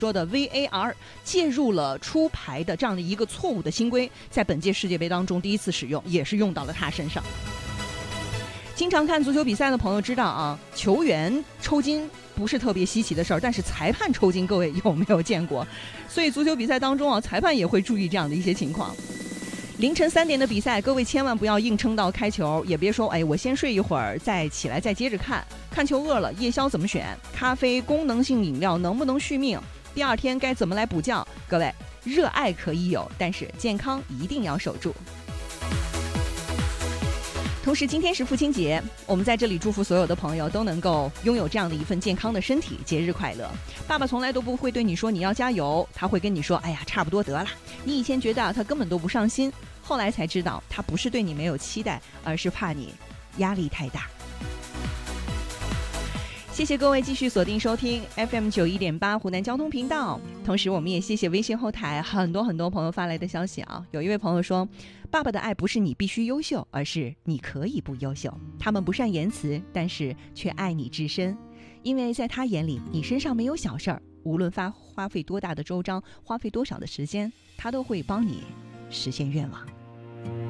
说的 VAR 介入了出牌的这样的一个错误的新规，在本届世界杯当中第一次使用，也是用到了他身上。经常看足球比赛的朋友知道啊，球员抽筋不是特别稀奇的事儿，但是裁判抽筋，各位有没有见过？所以足球比赛当中啊，裁判也会注意这样的一些情况。凌晨3点的比赛，各位千万不要硬撑到开球，也别说哎，我先睡一会儿再起来再接着看。看球饿了，夜宵怎么选？咖啡、功能性饮料能不能续命？第二天该怎么来补觉？各位，热爱可以有，但是健康一定要守住。同时今天是父亲节，我们在这里祝福所有的朋友都能够拥有这样的一份健康的身体，节日快乐。爸爸从来都不会对你说你要加油，他会跟你说哎呀差不多得了。你以前觉得他根本都不上心，后来才知道他不是对你没有期待，而是怕你压力太大。谢谢各位继续锁定收听 FM 91.8湖南交通频道。同时我们也谢谢微信后台很多朋友发来的消息啊。有一位朋友说，爸爸的爱不是你必须优秀，而是你可以不优秀。他们不善言辞，但是却爱你至深，因为在他眼里你身上没有小事儿，无论花费多大的周章，花费多少的时间，他都会帮你实现愿望。